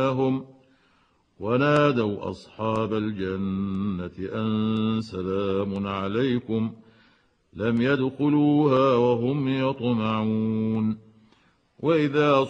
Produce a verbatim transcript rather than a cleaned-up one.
هم ونادوا أصحاب الجنة أن سلام عليكم لم يدخلوها وهم يطمعون وإذا